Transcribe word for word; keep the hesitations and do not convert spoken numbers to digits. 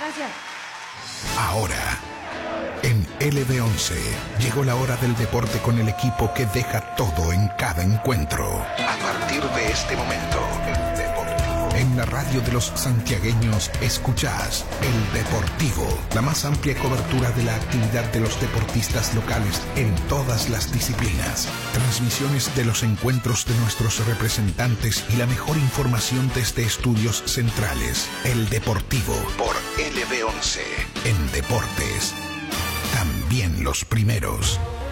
Gracias. Ahora, en L B once, llegó la hora del deporte con el equipo que deja todo en cada encuentro. A partir de este momento, el Deportivo. En la radio de los santiagueños, escuchás El Deportivo, la más amplia cobertura de la actividad de los deportistas locales en todas las disciplinas. Transmisiones de los encuentros de nuestros representantes y la mejor información desde estudios centrales. El Deportivo, por L B once, en Deportes. También los primeros.